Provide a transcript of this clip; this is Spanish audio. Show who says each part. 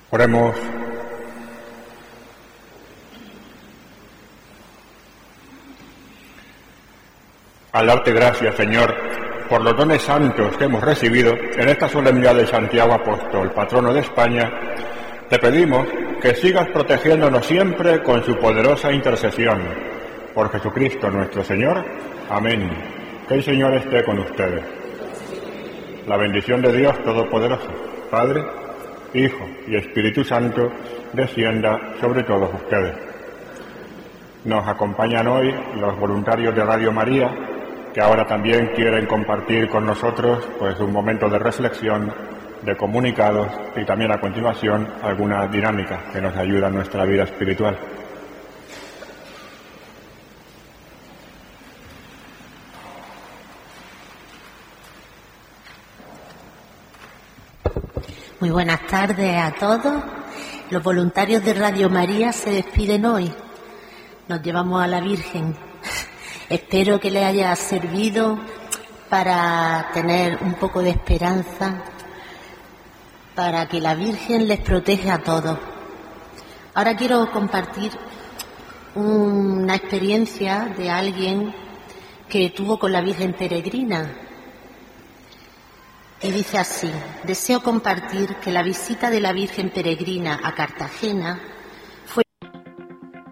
Speaker 1: Oremos. Al darte gracias, Señor, por los dones santos que hemos recibido en esta solemnidad de Santiago Apóstol, patrono de España, te pedimos que sigas protegiéndonos siempre con su poderosa intercesión. Por Jesucristo nuestro Señor. Amén. Que el Señor esté con ustedes. La bendición de Dios Todopoderoso, Padre, Hijo y Espíritu Santo, descienda sobre todos ustedes. Nos acompañan hoy los voluntarios de Radio María, que ahora también quieren compartir con nosotros pues un momento de reflexión, de comunicados y también a continuación alguna dinámica que nos ayuda en nuestra vida espiritual.
Speaker 2: Muy buenas tardes a todos. Los voluntarios de Radio María se despiden hoy. Nos llevamos a la Virgen. Espero que les haya servido para tener un poco de esperanza, para que la Virgen les proteja a todos. Ahora quiero compartir una experiencia de alguien que tuvo con la Virgen Peregrina. Y dice así: deseo compartir que la visita de la Virgen Peregrina a Cartagena